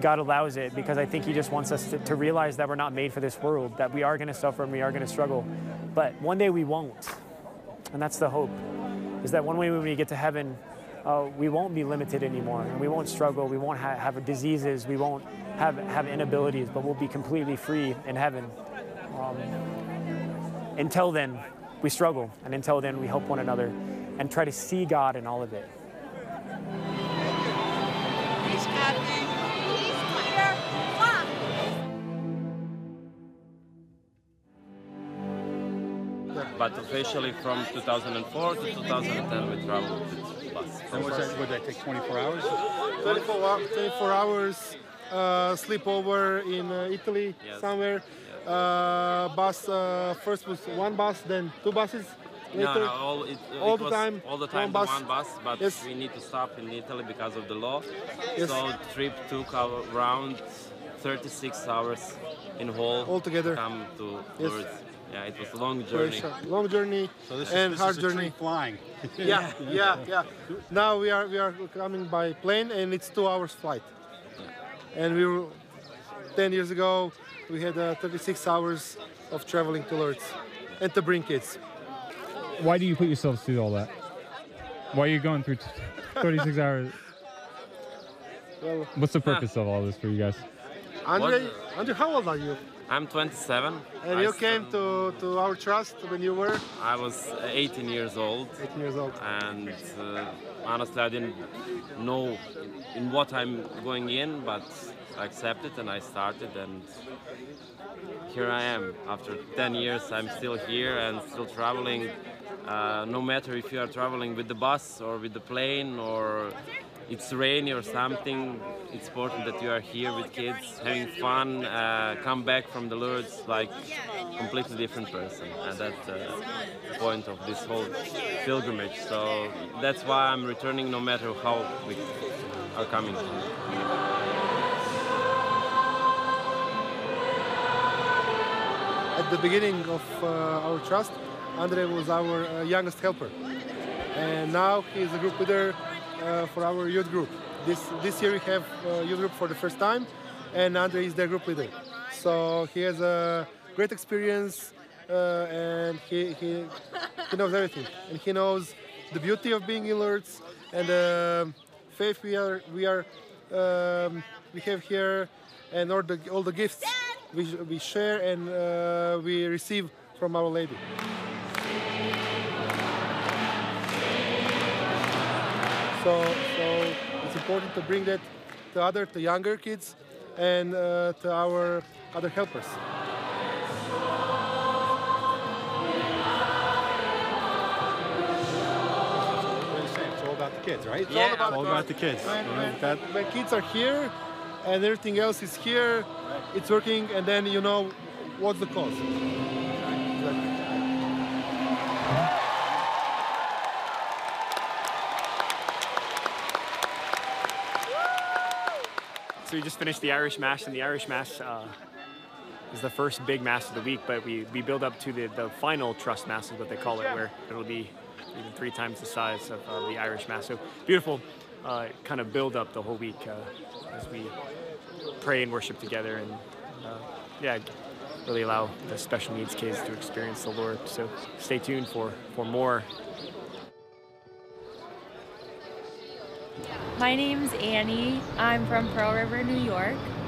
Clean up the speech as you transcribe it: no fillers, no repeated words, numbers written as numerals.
God allows it because I think he just wants us to realize that we're not made for this world, that we are going to suffer and we are going to struggle. But one day we won't. And that's the hope, is that one way when we get to heaven, we won't be limited anymore. And we won't struggle. We won't have diseases. We won't have inabilities, but we'll be completely free in heaven. Until then, we struggle. And until then, we help one another and try to see God in all of it. But officially from 2004 to 2010 we traveled with bus. And would that take 24 hours? 24 hours, sleepover in Italy, Yes. somewhere. Yes. Bus, first was one bus, then two buses. Later. No, all it the was time, all the time one one bus, but Yes. we need to stop in Italy because of the law. Yes. So the trip took around 36 hours in whole Altogether. to come to Yes. Lourdes. Yeah, it was a long Very journey. short. Long journey So this and is, hard this is a journey. treat flying. Yeah. Now we are coming by plane, and it's 2 hours flight. And we were 10 years ago. We had 36 hours of traveling to Lourdes, and to bring kids. Why do you put yourselves through all that? Why are you going through 36 hours? Well, What's the purpose of all this for you guys? Andre, how old are you? I'm 27. And you came to our trust when you were I was 18 years old. 18 years old. And honestly I didn't know in what I'm going in, but I accepted and I started, and here I am. After 10 years I'm still here and still traveling. No matter if you are traveling with the bus or with the plane or it's rainy or something, it's important that you are here with kids, having fun, come back from the Lourdes like completely different person. And that's the point of this whole pilgrimage. So that's why I'm returning no matter how we are coming. At the beginning of our trust, Andre was our youngest helper. And now he is a group leader for our youth group. This year we have youth group for the first time, and Andre is their group leader. So he has a great experience, and he knows everything. And he knows the beauty of being in Lourdes and the faith we have here, and all the gifts we share and we receive from Our Lady. So it's important to bring that to younger kids and to our other helpers. It's all about the kids, right? It's all about all about the kids. When kids are here and everything else is here, it's working, and then you know what's the cause. So we just finished the Irish Mass, and the Irish Mass is the first big Mass of the week, but we build up to the final Trust Mass is what they call it, where it'll be even 3 times the size of the Irish Mass. So beautiful kind of build up the whole week as we pray and worship together, and really allow the special needs kids to experience the Lord. So stay tuned for more. My name's Annie. I'm from Pearl River, New York.